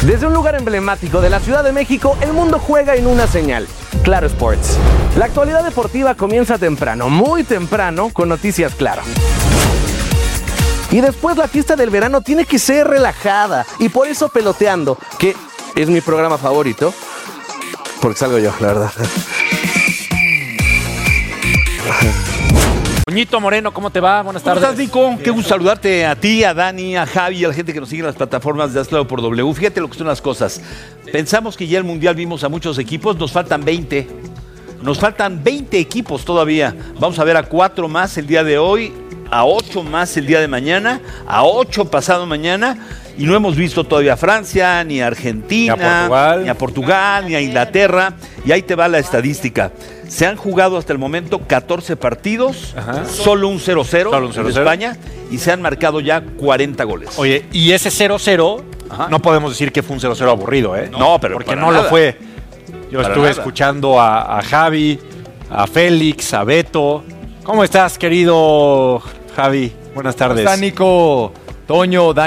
Desde un lugar emblemático de la Ciudad de México, el mundo juega en una señal. Claro Sports. La actualidad deportiva comienza temprano, muy temprano, con noticias Claro. Y después la fiesta del verano tiene que ser relajada. Y por eso Peloteando, que es mi programa favorito, porque salgo yo, la verdad. Toñito Moreno, ¿cómo te va? Buenas tardes. ¿Cómo estás, Nico? Qué gusto saludarte a ti, a Dani, a Javi, a la gente que nos sigue en las plataformas de Hazlo por W. Fíjate lo que son las cosas. Pensamos que ya el Mundial vimos a muchos equipos, nos faltan 20. Nos faltan 20 equipos todavía. Vamos a ver a 4 más el día de hoy, a 8 más el día de mañana, a 8 pasado mañana. Y no hemos visto todavía a Francia, ni a Argentina, ni a Portugal, ni a Inglaterra. Y ahí te va la estadística. Se han jugado hasta el momento 14 partidos, solo un 0-0 en España, y se han marcado ya 40 goles. Oye, y ese 0-0, no podemos decir que fue un 0-0 aburrido, ¿eh? No, pero porque no lo fue. Yo estuve escuchando a Javi, a Félix, a Beto. ¿Cómo estás, querido Javi? Buenas tardes. ¿Cómo está, Nico? Toño, Dani.